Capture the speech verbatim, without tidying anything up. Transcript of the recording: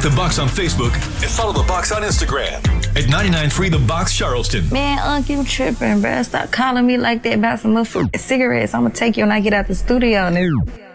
Like The Box on Facebook and follow The Box on Instagram at ninety-nine point three The Box Charleston. Man, Unc, you tripping, bruh. Stop calling me like that about some motherfucking cigarettes. I'm gonna take you when I get out the studio, nigga.